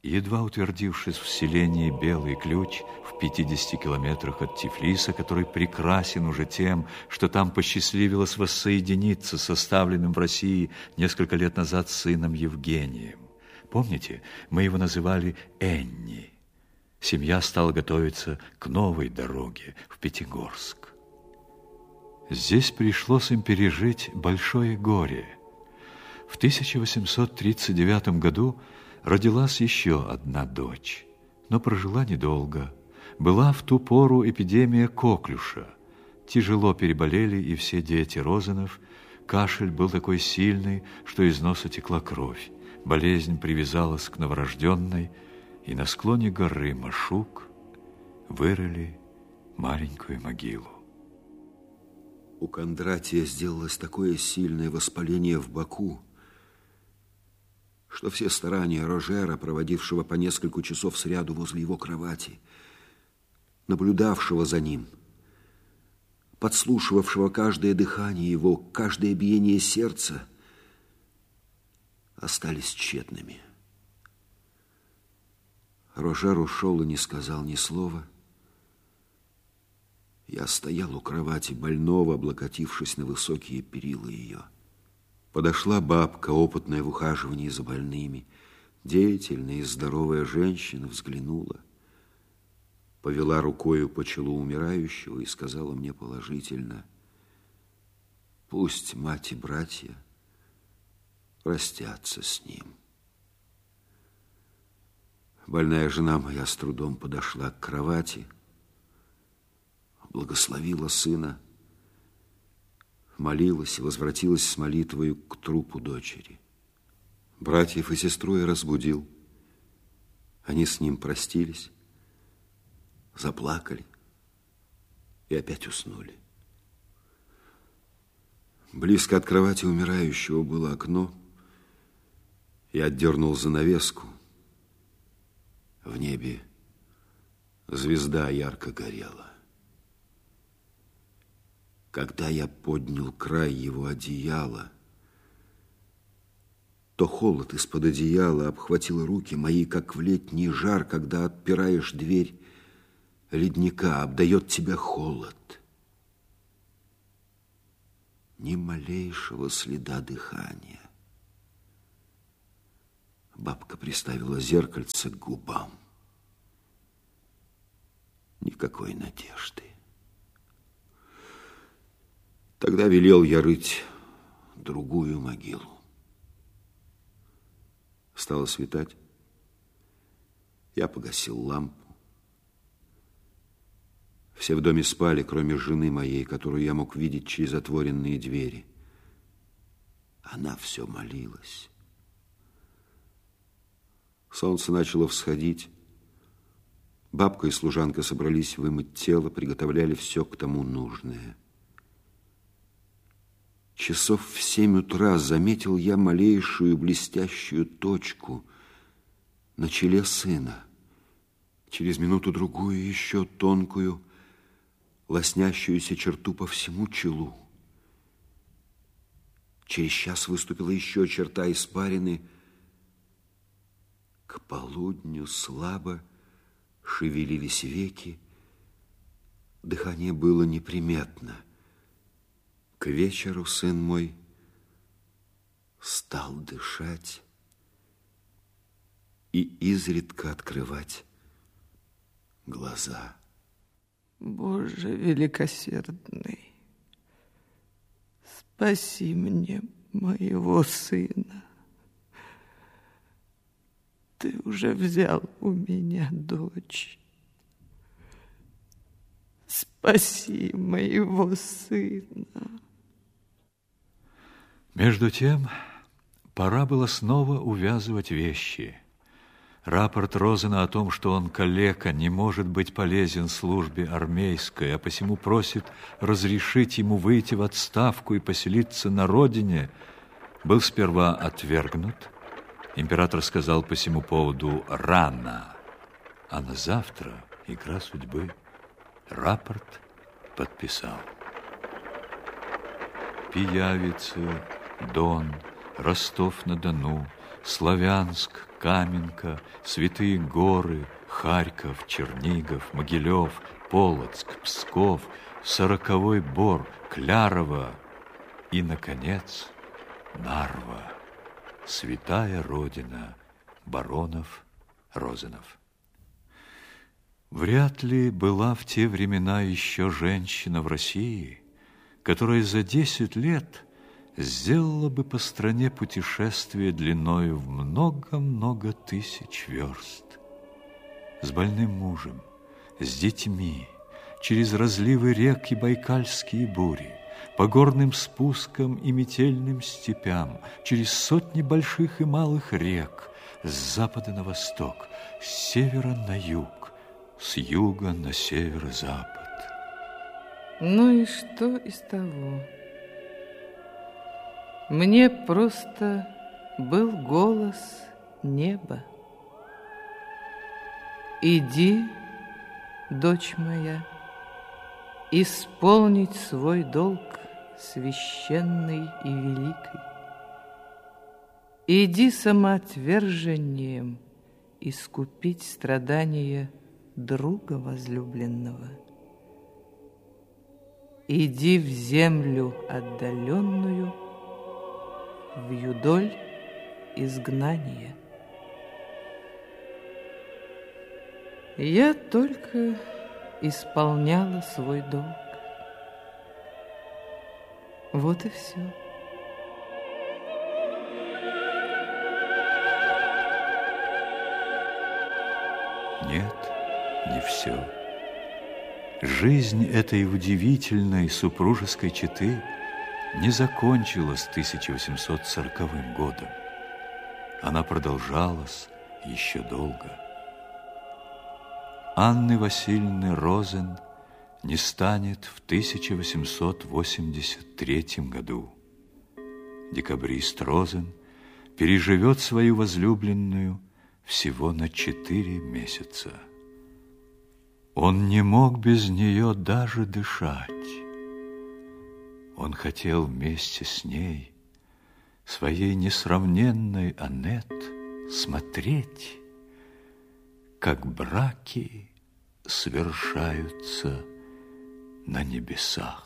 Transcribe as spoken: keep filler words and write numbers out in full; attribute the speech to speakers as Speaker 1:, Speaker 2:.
Speaker 1: Едва утвердившись в селении Белый Ключ в пятидесяти километрах от Тифлиса, который прекрасен уже тем, что там посчастливилось воссоединиться с оставленным в России несколько лет назад сыном Евгением. Помните, мы его называли Энни. Семья стала готовиться к новой дороге в Пятигорск. Здесь пришлось им пережить большое горе. В тысяча восемьсот тридцать девятом году родилась еще одна дочь, но прожила недолго. Была в ту пору эпидемия коклюша. Тяжело переболели и все дети Розанов. Кашель был такой сильный, что из носа текла кровь. Болезнь привязалась к новорожденной, и на склоне горы Машук вырыли маленькую могилу.
Speaker 2: У Кондратия сделалось такое сильное воспаление в боку, что все старания Рожера, проводившего по несколько часов сряду возле его кровати, наблюдавшего за ним, подслушивавшего каждое дыхание его, каждое биение сердца, остались тщетными. Рожер ушел и не сказал ни слова. Я стоял у кровати больного, облокотившись на высокие перила ее. Подошла бабка, опытная в ухаживании за больными. Деятельная и здоровая женщина взглянула, повела рукою по челу умирающего и сказала мне положительно: пусть мать и братья простятся с ним. Больная жена моя с трудом подошла к кровати, благословила сына, молилась и возвратилась с молитвою к трупу дочери. Братьев и сестру я разбудил. Они с ним простились, заплакали и опять уснули. Близко от кровати умирающего было окно. Я отдернул занавеску. В небе звезда ярко горела. Когда я поднял край его одеяла, то холод из-под одеяла обхватил руки мои, как в летний жар, когда отпираешь дверь ледника, обдает тебя холод. Ни малейшего следа дыхания. Бабка приставила зеркальце к губам. Никакой надежды. Тогда велел я рыть другую могилу. Стало светать. Я погасил лампу. Все в доме спали, кроме жены моей, которую я мог видеть через отворенные двери. Она все молилась. Солнце начало всходить. Бабка и служанка собрались вымыть тело, приготовляли все к тому нужное. Часов в семь утра заметил я малейшую блестящую точку на челе сына. Через минуту-другую еще тонкую, лоснящуюся черту по всему челу. Через час выступила еще черта испарины. К полудню слабо шевелились веки. Дыхание было неприметно. К вечеру сын мой стал дышать и изредка открывать глаза.
Speaker 3: Боже великосердный, спаси мне моего сына. Ты уже взял у меня дочь. Спаси моего сына.
Speaker 1: Между тем, пора было снова увязывать вещи. Рапорт Розена о том, что он калека, не может быть полезен службе армейской, а посему просит разрешить ему выйти в отставку и поселиться на родине, был сперва отвергнут. Император сказал по сему поводу «рано», а на завтра, игра судьбы, рапорт подписал. Пиявицы, Дон, Ростов-на-Дону, Славянск, Каменка, Святые горы, Харьков, Чернигов, Могилев, Полоцк, Псков, Сороковой Бор, Клярово и, наконец, Нарва, святая родина баронов Розенов. Вряд ли была в те времена еще женщина в России, которая за десять лет сделала бы по стране путешествие длиною в много-много тысяч верст. С больным мужем, с детьми, через разливы рек и байкальские бури, по горным спускам и метельным степям, через сотни больших и малых рек, с запада на восток, с севера на юг, с юга на северо-запад.
Speaker 3: Ну и что из того? Мне просто был голос неба. Иди, дочь моя, исполнить свой долг священный и великий. Иди самоотвержением искупить страдания друга возлюбленного. Иди в землю отдаленную, в юдоль изгнания. Я только исполняла свой долг. Вот и все.
Speaker 1: Нет, не все. Жизнь этой удивительной супружеской четы не закончилась тысяча восемьсот сороковым годом. Она продолжалась еще долго. Анны Васильевны Розен не станет в тысяча восемьсот восемьдесят третьем году. Декабрист Розен переживет свою возлюбленную всего на четыре месяца. Он не мог без нее даже дышать. Он хотел вместе с ней, своей несравненной Аннет, смотреть, как браки совершаются на небесах.